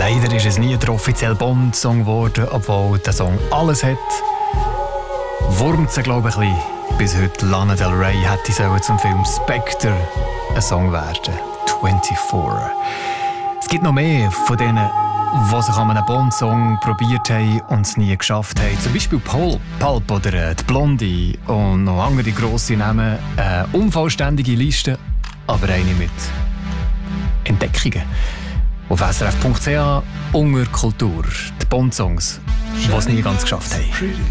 Leider ist es nie der offizielle Bond-Song geworden, obwohl der Song alles hat. Wurmt sie, glaube ich, ein bisschen. Bis heute Lana Del Rey hätte sollen zum Film Spectre ein Song werden. 24. Es gibt noch mehr von denen, die sich an einem Bond-Song probiert haben und es nie geschafft haben. Zum Beispiel Pulp oder die Blondie und noch andere grosse Namen. Eine unvollständige Liste, aber eine mit Entdeckungen. Auf srf.ch unter Kultur. Die Bond-Songs, die es nie ganz geschafft haben.